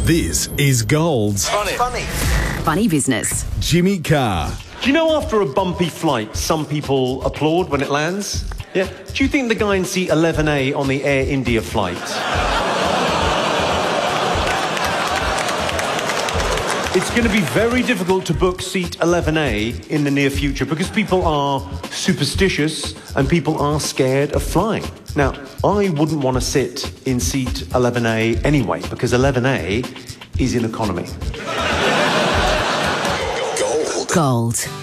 This is Gold's Funny business. Jimmy Carr. Do you know after a bumpy flight, some people applaud when it lands? Yeah. Do you think the guy in seat 11A on the Air India flight? It's going to be very difficult to book seat 11A in the near future because people are superstitious and people are scared of flying. Now, I wouldn't want to sit in seat 11A anyway because 11A is in economy. Gold.